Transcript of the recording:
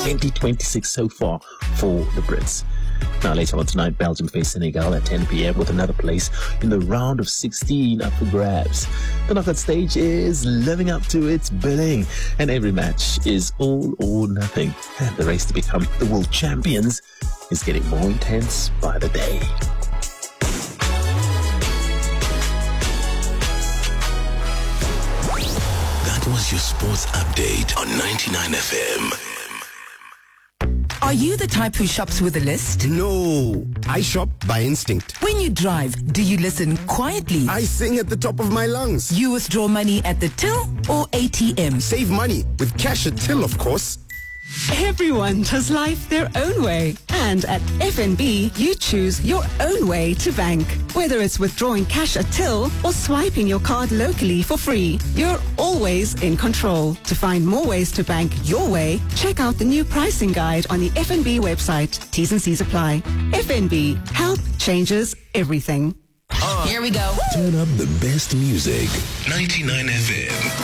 2026 so far for the Brits. Now, later on tonight, Belgium face Senegal at 10 p.m. with another place in the round of 16 up for grabs. The knockout stage is living up to its billing, and every match is all or nothing. And the race to become the world champions is getting more intense by the day. That was your sports update on 99 FM. Are you the type who shops with a list? No, I shop by instinct. When you drive, do you listen quietly? I sing at the top of my lungs. You withdraw money at the till or ATM? Save money with cash at till, of course. Everyone does life their own way. And at FNB, you choose your own way to bank. Whether it's withdrawing cash at till or swiping your card locally for free, you're always in control. To find more ways to bank your way, check out the new pricing guide on the FNB website. T's and C's apply. FNB, help changes everything. Here we go. Turn up the best music. 99 FM.